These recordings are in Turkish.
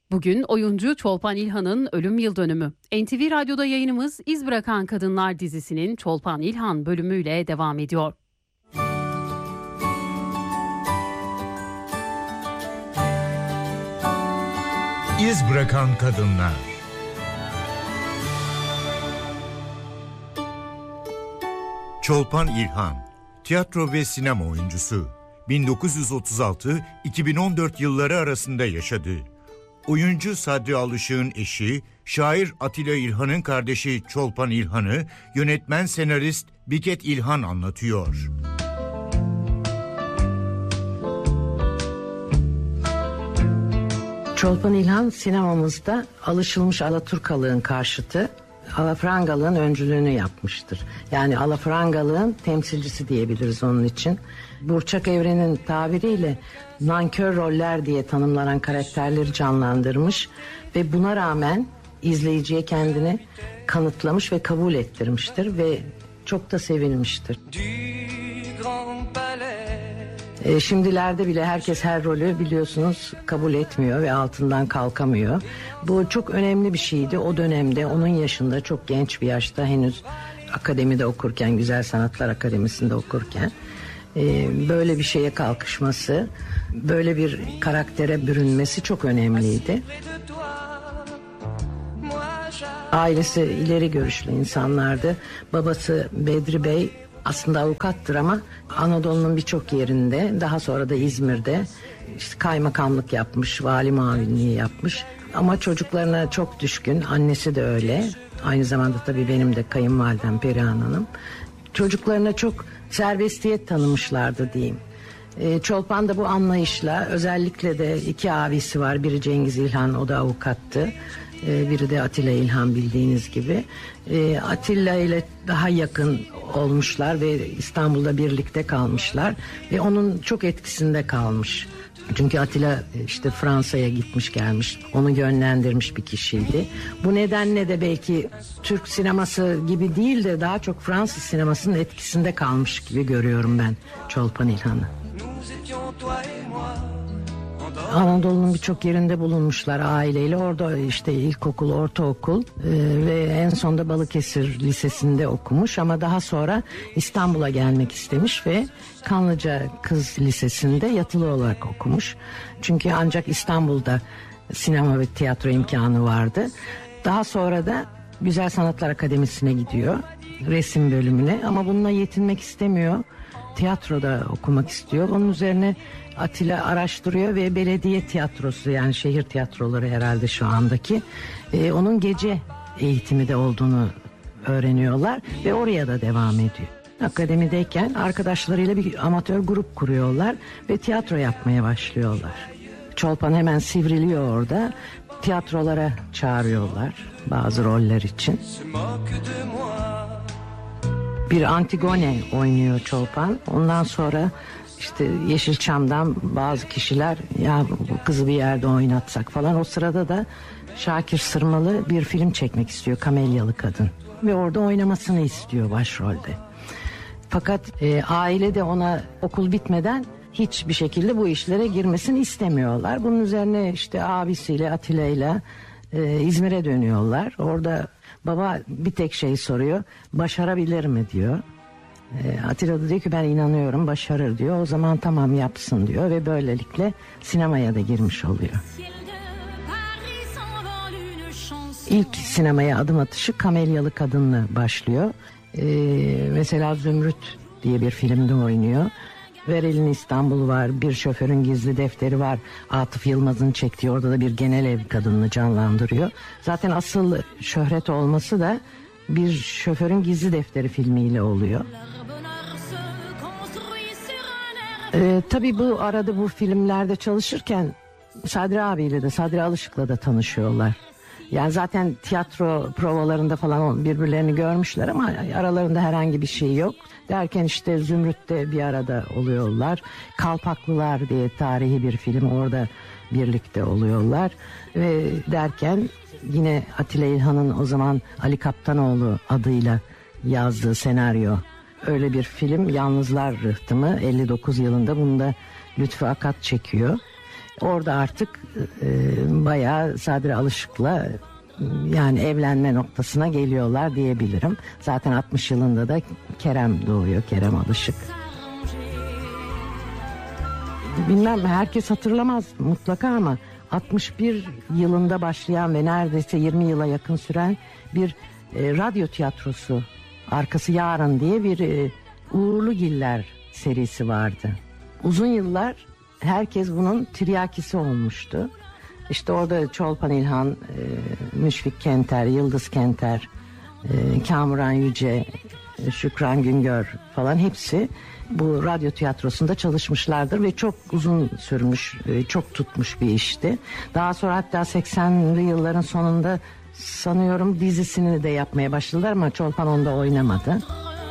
Bugün oyuncu Çolpan İlhan'ın ölüm yıl dönümü. NTV Radyo'da yayınımız İz Bırakan Kadınlar dizisinin Çolpan İlhan bölümüyle devam ediyor. İz Bırakan Kadınlar. Çolpan İlhan, tiyatro ve sinema oyuncusu. 1936-2014 yılları arasında yaşadı. Oyuncu Sadri Alışık'ın eşi, şair Atilla İlhan'ın kardeşi Çolpan İlhan'ı yönetmen senarist Biket İlhan anlatıyor. Çolpan İlhan sinemamızda alışılmış Alaturkalığın karşıtı, alafrangalığın öncülüğünü yapmıştır. Yani alafrangalığın temsilcisi diyebiliriz onun için. Burçak Evren'in tabiriyle nankör roller diye tanımlanan karakterleri canlandırmış ve buna rağmen izleyiciye kendini kanıtlamış ve kabul ettirmiştir ve çok da sevilmiştir. Şimdilerde bile herkes her rolü biliyorsunuz kabul etmiyor ve altından kalkamıyor. Bu çok önemli bir şeydi o dönemde, onun yaşında, çok genç bir yaşta, henüz akademide okurken, Güzel Sanatlar Akademisi'nde okurken böyle bir şeye kalkışması, böyle bir karaktere bürünmesi çok önemliydi. Ailesi ileri görüşlü insanlardı. Babası Bedri Bey aslında avukattır ama Anadolu'nun birçok yerinde, daha sonra da İzmir'de işte kaymakamlık yapmış, vali muavinliği yapmış. Ama çocuklarına çok düşkün, annesi de öyle. Aynı zamanda tabii benim de kayınvalidem Perihan Hanım. Çocuklarına çok serbestiyet tanımışlardı diyeyim. Çolpan da bu anlayışla, özellikle de iki abisi var. Biri Cengiz İlhan, o da avukattı. Biri de Atilla İlhan, bildiğiniz gibi. Atilla ile daha yakın olmuşlar ve İstanbul'da birlikte kalmışlar. Ve onun çok etkisinde kalmış. Çünkü Atilla işte Fransa'ya gitmiş gelmiş, onu yönlendirmiş bir kişiydi. Bu nedenle de belki Türk sineması gibi değil de daha çok Fransız sinemasının etkisinde kalmış gibi görüyorum ben Çolpan İlhan'ı. Anadolu'nun birçok yerinde bulunmuşlar aileyle. Orada işte ilkokul, ortaokul ve en sonunda Balıkesir Lisesi'nde okumuş. Ama daha sonra İstanbul'a gelmek istemiş ve Kanlıca Kız Lisesi'nde yatılı olarak okumuş. Çünkü ancak İstanbul'da sinema ve tiyatro imkanı vardı. Daha sonra da Güzel Sanatlar Akademisi'ne gidiyor, resim bölümüne, ama bununla yetinmek istemiyor. Tiyatroda okumak istiyor. Onun üzerine Atilla araştırıyor ve belediye tiyatrosu, yani şehir tiyatroları herhalde şu andaki, onun gece eğitimi de olduğunu öğreniyorlar ve oraya da devam ediyor. Akademideyken arkadaşlarıyla bir amatör grup kuruyorlar ve tiyatro yapmaya başlıyorlar. Çolpan hemen sivriliyor orada. Tiyatrolara çağırıyorlar bazı roller için. Bir Antigone oynuyor Çolpan. Ondan sonra işte Yeşilçam'dan bazı kişiler, ya bu kızı bir yerde oynatsak falan. O sırada da Şakir Sırmalı bir film çekmek istiyor, Kamelyalı Kadın. Ve orada oynamasını istiyor başrolde. Fakat aile de ona okul bitmeden hiçbir şekilde bu işlere girmesini istemiyorlar. Bunun üzerine işte abisiyle, Atilla'yla İzmir'e dönüyorlar. Orada baba bir tek şey soruyor: başarabilir mi diyor. Atilla da diyor ki ben inanıyorum başarır diyor. O zaman tamam yapsın diyor ve böylelikle sinemaya da girmiş oluyor. İlk sinemaya adım atışı Kamelyalı Kadın'la başlıyor. Mesela Zümrüt diye bir filmde oynuyor. Ver Elini İstanbul var, Bir Şoförün Gizli Defteri var. Atıf Yılmaz'ın çektiği, orada da bir genel ev kadınını canlandırıyor. Zaten asıl şöhret olması da Bir Şoförün Gizli Defteri filmiyle oluyor. Tabii bu arada bu filmlerde çalışırken Sadri abiyle de, Sadri Alışık'la da tanışıyorlar. Yani zaten tiyatro provalarında falan birbirlerini görmüşler ama aralarında herhangi bir şey yok. Derken işte Zümrüt'te bir arada oluyorlar. Kalpaklılar diye tarihi bir film, orada birlikte oluyorlar. Ve derken yine Atilla İlhan'ın o zaman Ali Kaptanoğlu adıyla yazdığı senaryo, öyle bir film, Yalnızlar Rıhtımı, 59 yılında, bunu da Lütfü Akat çekiyor. Orada artık bayağı Sadri Alışık'la yani evlenme noktasına geliyorlar diyebilirim. Zaten 60 yılında da Kerem doğuyor, Kerem Alışık. Bilmem herkes hatırlamaz mutlaka ama 61 yılında başlayan ve neredeyse 20 yıla yakın süren bir radyo tiyatrosu, Arkası Yarın diye bir Uğurlugiller serisi vardı. Uzun yıllar herkes bunun tiryakisi olmuştu. İşte orada Çolpan İlhan, Müşfik Kenter, Yıldız Kenter, Kamuran Yüce, Şükran Güngör falan hepsi bu radyo tiyatrosunda çalışmışlardır ve çok uzun sürmüş, çok tutmuş bir işti. Daha sonra hatta 80'li yılların sonunda sanıyorum dizisini de yapmaya başladılar ama Çolpan onda oynamadı.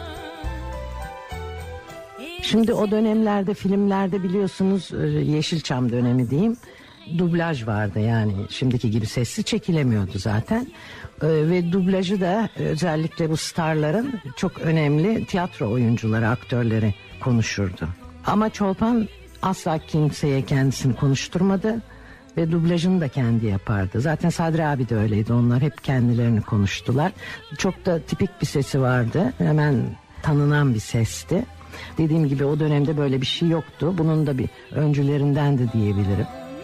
Şimdi o dönemlerde filmlerde biliyorsunuz Yeşilçam dönemi diyeyim, dublaj vardı, yani şimdiki gibi sesli çekilemiyordu zaten. Ve dublajı da özellikle bu starların çok önemli tiyatro oyuncuları, aktörleri konuşurdu. Ama Çolpan asla kimseye kendisini konuşturmadı ve dublajını da kendi yapardı. Zaten Sadri abi de öyleydi, onlar hep kendilerini konuştular. Çok da tipik bir sesi vardı, hemen tanınan bir sesti. Dediğim gibi o dönemde böyle bir şey yoktu. Bunun da bir öncülerinden de diyebilirim.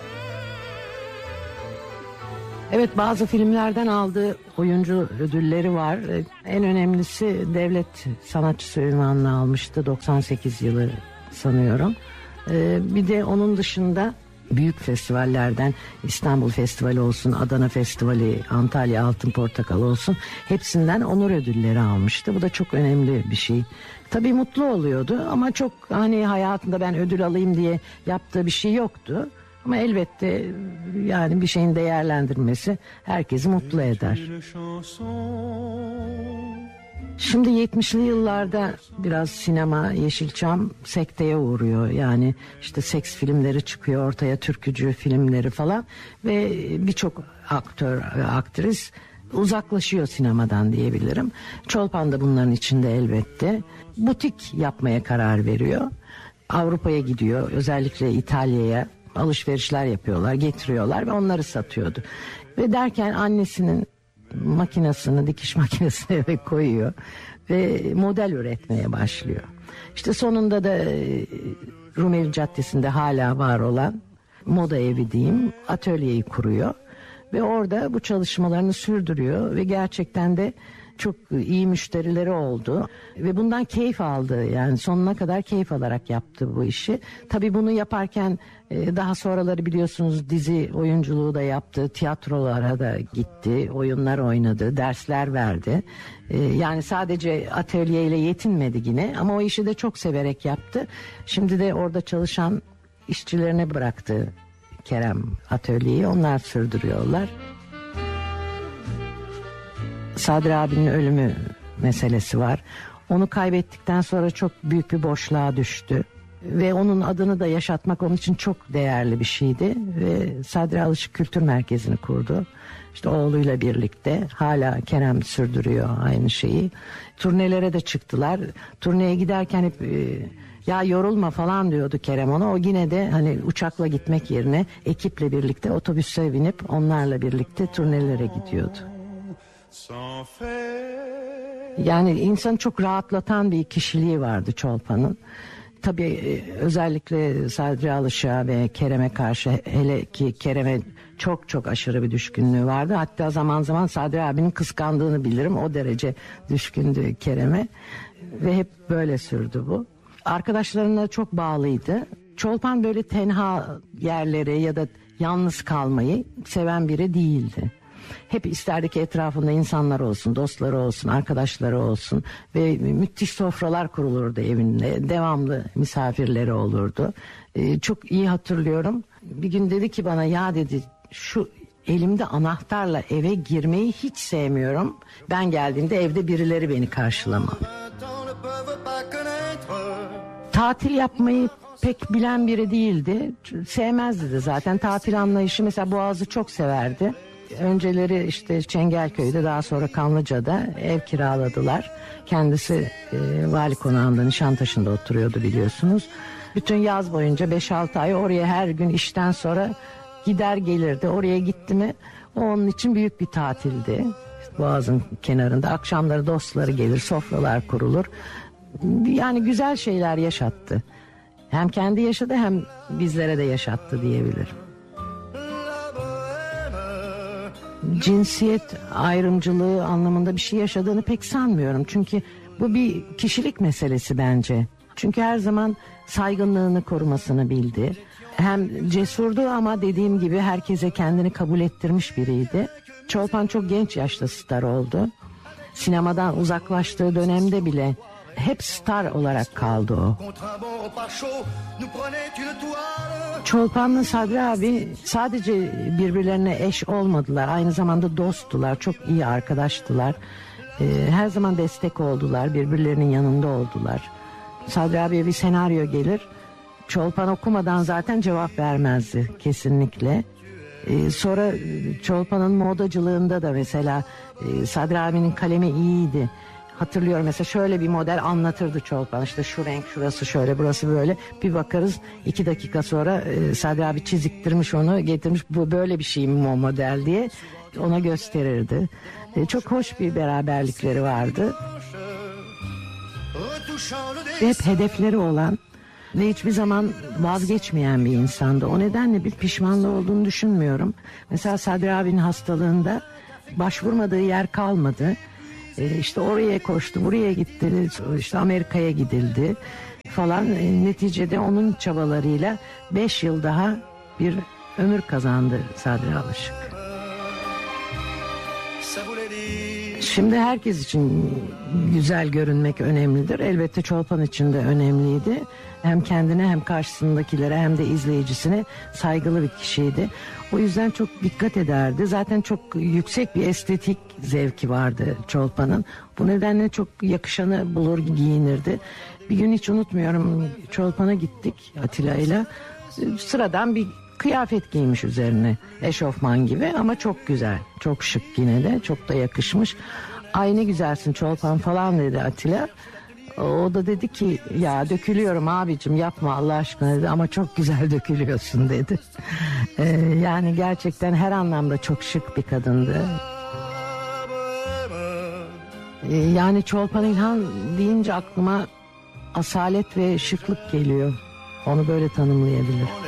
Evet, bazı filmlerden aldığı oyuncu ödülleri var. En önemlisi devlet sanatçısı ünvanını almıştı 98 yılı sanıyorum. Bir de onun dışında büyük festivallerden İstanbul Festivali olsun, Adana Festivali, Antalya Altın Portakal olsun, hepsinden onur ödülleri almıştı. Bu da çok önemli bir şey. Tabii mutlu oluyordu ama çok hani hayatında ben ödül alayım diye yaptığı bir şey yoktu. Ama elbette yani bir şeyin değerlendirmesi herkesi mutlu eder. Şimdi 70'li yıllarda biraz sinema, Yeşilçam sekteye uğruyor. Yani işte seks filmleri çıkıyor ortaya, türkücü filmleri falan ve birçok aktör, aktris uzaklaşıyor sinemadan diyebilirim. Çolpan da bunların içinde elbette. Butik yapmaya karar veriyor. Avrupa'ya gidiyor, özellikle İtalya'ya alışverişler yapıyorlar, getiriyorlar ve onları satıyordu. Ve derken annesinin makinesini, dikiş makinesini eve koyuyor ve model üretmeye başlıyor. İşte sonunda da Rumeli Caddesi'nde hala var olan moda evi diyeyim, atölyeyi kuruyor ve orada bu çalışmalarını sürdürüyor ve gerçekten de çok iyi müşterileri oldu ve bundan keyif aldı, yani sonuna kadar keyif alarak yaptı bu işi. Tabii bunu yaparken daha sonraları biliyorsunuz dizi oyunculuğu da yaptı, tiyatrolara da gitti, oyunlar oynadı, dersler verdi. Yani sadece atölyeyle yetinmedi yine ama o işi de çok severek yaptı. Şimdi de orada çalışan işçilerine bıraktı Kerem atölyeyi, onlar sürdürüyorlar. Sadri abinin ölümü meselesi var. Onu kaybettikten sonra çok büyük bir boşluğa düştü. Ve onun adını da yaşatmak onun için çok değerli bir şeydi. Ve Sadri Alışık Kültür Merkezi'ni kurdu. İşte oğluyla birlikte hala Kerem sürdürüyor aynı şeyi. Turnelere de çıktılar. Turneye giderken hep ya yorulma falan diyordu Kerem ona. O yine de hani uçakla gitmek yerine ekiple birlikte otobüse binip onlarla birlikte turnelere gidiyordu. Yani insanı çok rahatlatan bir kişiliği vardı Çolpan'ın. Tabii özellikle Sadri Alışık'a ve Kerem'e karşı, hele ki Kerem'e çok çok aşırı bir düşkünlüğü vardı. Hatta zaman zaman Sadri abinin kıskandığını bilirim. O derece düşkündü Kerem'e ve hep böyle sürdü bu. Arkadaşlarına çok bağlıydı. Çolpan böyle tenha yerleri ya da yalnız kalmayı seven biri değildi. Hep isterdi ki etrafında insanlar olsun, dostları olsun, arkadaşları olsun ve müthiş sofralar kurulurdu evinde. Devamlı misafirleri olurdu. Çok iyi hatırlıyorum. Bir gün dedi ki bana, ya dedi, şu elimde anahtarla eve girmeyi hiç sevmiyorum. Ben geldiğimde evde birileri beni karşılamalı. Tatil yapmayı pek bilen biri değildi. Sevmezdi de zaten tatil anlayışı. Mesela Boğaz'ı çok severdi. Önceleri işte Çengelköy'de, daha sonra Kanlıca'da ev kiraladılar. Kendisi Vali Konağı'nda, Nişantaşı'nda oturuyordu biliyorsunuz. Bütün yaz boyunca 5-6 ay oraya her gün işten sonra gider gelirdi. Oraya gitti mi o onun için büyük bir tatildi. Boğaz'ın kenarında akşamları dostları gelir, sofralar kurulur. Yani güzel şeyler yaşattı. Hem kendi yaşadı hem bizlere de yaşattı diyebilirim. Cinsiyet ayrımcılığı anlamında bir şey yaşadığını pek sanmıyorum. Çünkü bu bir kişilik meselesi bence. Çünkü her zaman saygınlığını korumasını bildi. Hem cesurdu ama dediğim gibi herkese kendini kabul ettirmiş biriydi. Çolpan çok genç yaşta star oldu. Sinemadan uzaklaştığı dönemde bile hep star olarak kaldı o. Çolpan'la Sadri abi sadece birbirlerine eş olmadılar. Aynı zamanda dosttular. Çok iyi arkadaştılar. Her zaman destek oldular. Birbirlerinin yanında oldular. Sadri abiye bir senaryo gelir. Çolpan okumadan zaten cevap vermezdi kesinlikle. Sonra Çolpan'ın modacılığında da mesela Sadri abinin kalemi iyiydi. Hatırlıyorum mesela şöyle bir model anlatırdı Çolpan. İşte şu renk, şurası şöyle, burası böyle. Bir bakarız 2 dakika sonra Sadri abi çiziktirmiş onu, getirmiş. Bu böyle bir şey mi o model diye ona gösterirdi. Çok hoş bir beraberlikleri vardı. Hep hedefleri olan ve hiçbir zaman vazgeçmeyen bir insandı. O nedenle bir pişmanlığı olduğunu düşünmüyorum. Mesela Sadri abinin hastalığında başvurmadığı yer kalmadı. İşte oraya koştu, buraya gitti, işte Amerika'ya gidildi falan. Neticede onun çabalarıyla 5 yıl daha bir ömür kazandı Sadri Alışık. Şimdi herkes için güzel görünmek önemlidir. Elbette Çolpan için de önemliydi. Hem kendine hem karşısındakilere hem de izleyicisine saygılı bir kişiydi. O yüzden çok dikkat ederdi. Zaten çok yüksek bir estetik zevki vardı Çolpan'ın. Bu nedenle çok yakışanı bulur giyinirdi. Bir gün hiç unutmuyorum, Çolpan'a gittik Atilla'yla. Sıradan bir kıyafet giymiş üzerine, eşofman gibi ama çok güzel, çok şık yine de, çok da yakışmış. Ay ne güzelsin Çolpan falan dedi Atilla. O da dedi ki ya dökülüyorum abicim, yapma Allah aşkına dedi, ama çok güzel dökülüyorsun dedi. Yani gerçekten her anlamda çok şık bir kadındı. Yani Çolpan İlhan deyince aklıma asalet ve şıklık geliyor. Onu böyle tanımlayabilir.